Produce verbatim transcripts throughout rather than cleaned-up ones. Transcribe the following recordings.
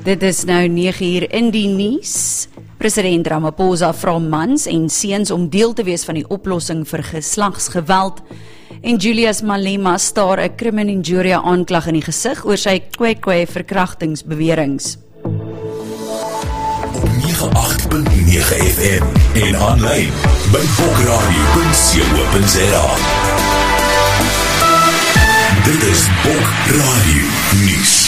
Dit is nou nege uur in die nuus. President Ramaphosa vra mans en seuns om deel te wees van die oplossing vir geslagsgeweld. En Julius Malema staar 'n crimen injuria aanklag in die gesig oor sy kwekwe verkrachtingsbeweringe. Op nege agt punt nege F M en aanlyn by bokradio punt co punt za. Dit is Bokradio Nuus.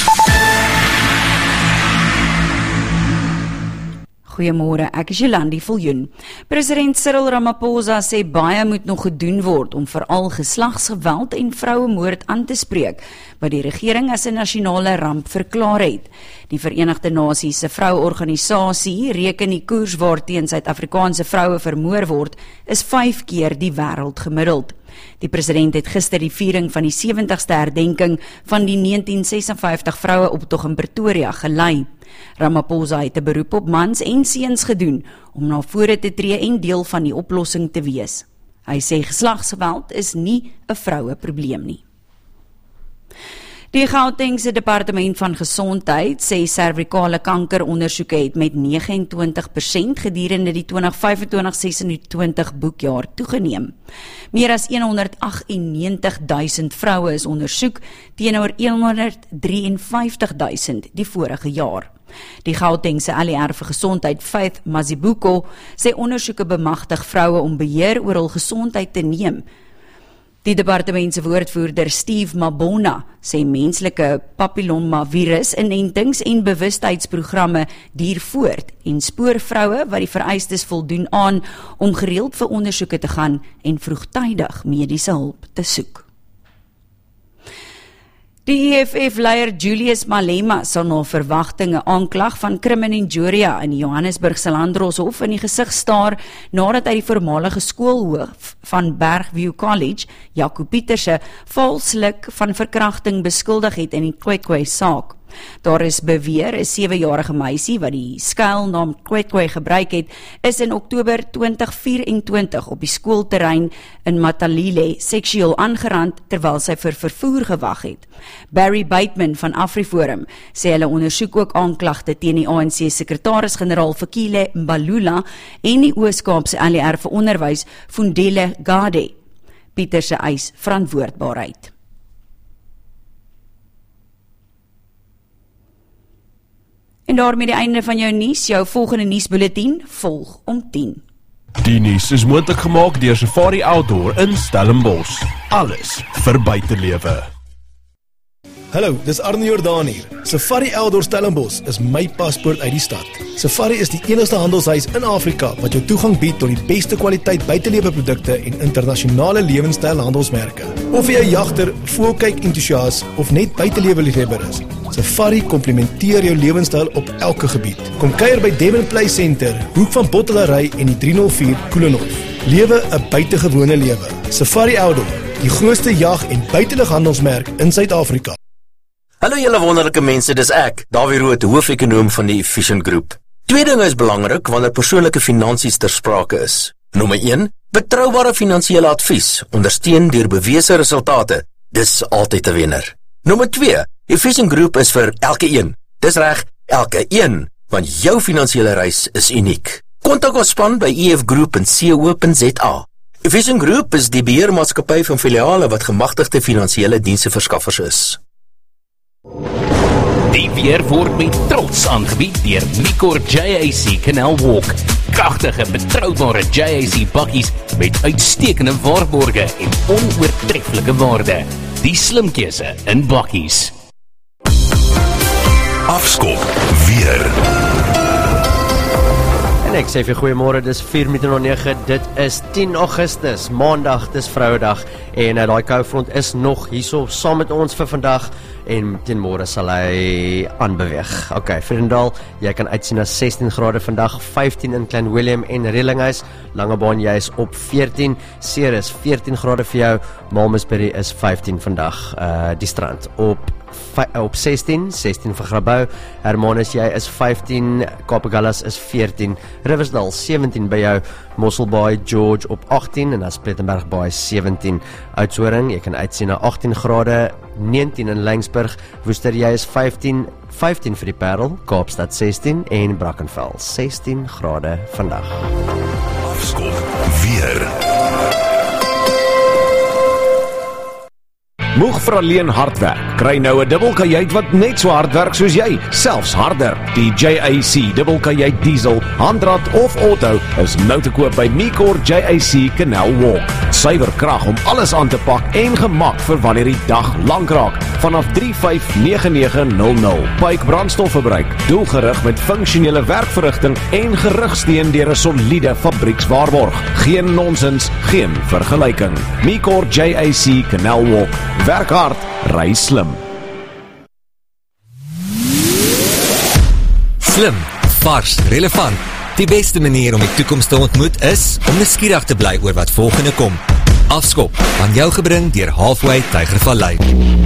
Goeiemôre, ek is Jolandi Viljoen. President Cyril Ramaphosa sê baie moet nog gedoen word om veral geslagsgeweld en vrouemoord aan te spreek, wat die regering as 'n nasionale ramp verklaar het. Die Verenigde Nasies se vroueorganisasie reken die koers waarteen Suid-Afrikaanse vroue vermoor word, is vyf keer die wêreld gemiddeld. Die president het gister die viering van die sewentigste herdenking van die negentien ses en vyftig vroue optog in Pretoria gelei. Ramaphosa het 'n beroep op mans en seuns gedoen om na vore te tree en deel van die oplossing te wees. Hy sê geslagsgeweld is nie 'n vroueprobleem nie. Die Gautengse Departement van Gesondheid sê servikale kankerondersoeke het met nege en twintig persent gedurende die twintig vyf en twintig ses en twintig boekjaar toegeneem. Meer as honderd agt en negentig duisend vroue is ondersoek teenoor honderd drie en vyftig duisend die vorige jaar. Die Gautengse L E R vir Gesondheid, Faith Mazibuko, sê ondersoeke bemagtig vroue om beheer oor hul gesondheid te neem. Die departementse woordvoerder Steve Mabona sê menslike papillomavirus inentings en bewustheidsprogramme duur voort en spoor vroue wat die vereistes voldoen aan om gereeld vir ondersoeke te gaan en vroegtydig mediese hulp te soek. Die E F F-leier Julius Malema sal na verwagtinge aanklag van crimen injuria in die Johannesburgse Landdroshof in die gesig staar nadat hy die voormalige skoolhoof van Bergview College, Jaco Pieterse, valslik van verkrachting beskuldig het in die kwekwe saak. Daar is beweer 'n sewejarige meisie wat die skuilnaam kwekwe gebruik het, is in Oktober twintig vyf en twintig op die skoolterrein in Matalile seksueel aangerand terwyl sy vir vervoer gewag het. Barry Bateman van AfriForum sê hulle ondersoek ook aanklagte teen die A N C sekretaris-generaal Fikile Mbalula en die Oos-Kaapse L E R vir onderwys Fundile Gade. Pieter se eis verantwoordbaarheid. En daarmee die einde van jou nuus, jou volgende nuusbulletin volg om tien. Die nuus is moontlik gemaak deur Safari Outdoor in Stellenbosch. Alles vir buitelewe. Hallo, dis Arne Jordaan hier. Safari Outdoor Stellenbosch is my paspoort uit die stad. Safari is die enigste handelshuis in Afrika wat jou toegang bied tot die beste kwaliteit buitelewe produkte en internasionale lewenstyl handelsmerke. Of jy 'n jagter, voelkyk entoesias of net buitelewe liefhebber is, Safari komplementeer jou lewenstyl op elke gebied. Kom kuier by Devon Play Center, hoek van Bottelary en die drie nul vier Koelenhof. Lewe 'n buitengewone lewe. Safari Outdoor, die grootste jag- en buitelighandelsmerk in Suid-Afrika. Hallo julle wonderlike mense, dis ek, Dawie Rood, hoofekonoom van die Efficient Group. Twee dinge is belangrik wanneer persoonlike finansies ter sprake is. Nommer een, betroubare finansiële advies, ondersteun deur bewese resultate. Dis altyd 'n wenner. Nommer twee, Efficient Group is vir elke een. Dis reg, elke een, want jou finansiële reis is uniek. Kontak ons span by e f group punt co punt za. Efficient Group is die beheermaatskappy van filiale wat gemagtigde finansiële diensteverskaffers is. Die weer word met trots aangebied deur Micor J A C Canal Walk. Kragtige, betroubare J A C bakkies met uitstekende waarborge en onoortreffelike waarde. Die slim keuse in bakkies. Afskop weer. En ek sê vir goeiemôre, dis vier minute na nege, dit is tien Augustus, maandag, dis Vrouedag, en uh, daai koufront is nog hierso saam met ons vir vandag, en teen môre sal hy aanbeweeg. Ok, Vredendal, jy kan uitsien na sestien grade vandag, vyftien in Klein Willem en Relinghuis, Langebaan jy is op veertien, Ceres veertien grade vir jou, Malmesbury is vyftien vandag, uh, die strand op op sestien, sestien vir Grabouw, Hermanus, jy is vyftien, Kapagallas is veertien, Riversdal sewentien by jou, Mosselbaai, George op agttien en as Plettenberg Baai sewentien, Oudtshoorn, jy kan uitsien na agttien grade, negentien in Laingsburg, Woester, jy is vyftien, vyftien vir die Parel, Kaapstad sestien en Brackenfell sestien grade vandag. Afskop weer. Moeg vir alleen hard werk. Kry nou 'n dubbelkajuit wat net so hard werk soos jy, selfs harder. Die J A C dubbelkajuit diesel, handrat of auto is nou te koop by Micor J A C Canal Walk. Suiwer krag om alles aan te pak en gemak vir wanneer die dag lank raak. Vanaf drie vyf nege nege nul nul. Pyke brandstofverbruik, doelgerig met funksionele werkverrigting en gerugsteun deur 'n soliede fabriekswaarborg. Geen nonsens, geen vergelyking. Micor J A C Canal Walk. Werk hard, ry slim. Slim, vars, relevant. Die beste manier om die toekoms te ontmoet is om nuuskierig te bly oor wat volgende kom. Afskop, aan jou gebring deur Halfway Tygervallei.